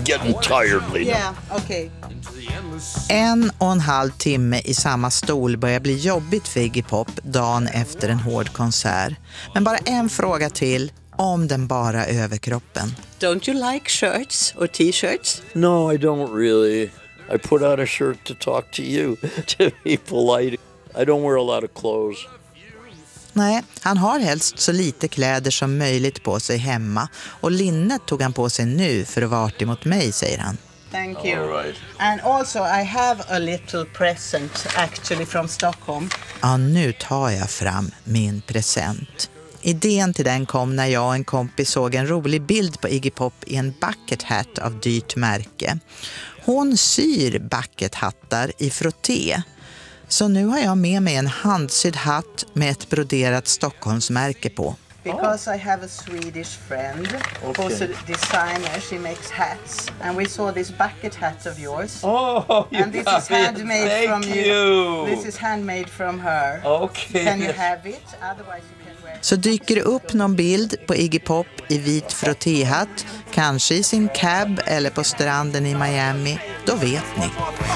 getting tired, Lena. Yeah, okay. 1,5 timme i samma stol börjar bli jobbigt för Iggy Pop dagen efter en hård konsert. Men bara en fråga till, om den bara överkroppen. Don't you like shirts or t-shirts? No, I don't really. I put out a shirt to talk to you, to be polite. I don't wear a lot of clothes. Nej, han har helst så lite kläder som möjligt på sig hemma. Och linnet tog han på sig nu för att vara artig mot mig, säger han. Thank you. All right. And also I have a little present actually from Stockholm. Ja, nu tar jag fram min present. Idén till den kom när jag och en kompis såg en rolig bild på Iggy Pop i en bucket hat av dyrt märke. Hon syr bucket hattar i frotté. Så nu har jag med mig en handsydd hatt med ett broderat Stockholmsmärke på. Because I have a Swedish friend who's a designer. She makes hats. And we saw this bucket hat of yours. Oh, you And this got is it. handmade from Thank you. This is handmade from her. Okay. Can you have it? Otherwise you can wear it. Så dyker det upp någon bild på Iggy Pop i vit frottéhatt, kanske i sin cab eller på stranden i Miami, då vet ni.